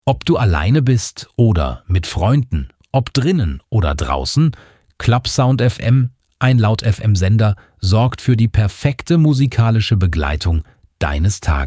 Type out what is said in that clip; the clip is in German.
Ob du alleine bist oder mit Freunden, ob drinnen oder draußen, Clubsound FM, ein Laut FM Sender, sorgt für die perfekte musikalische Begleitung deines Tages.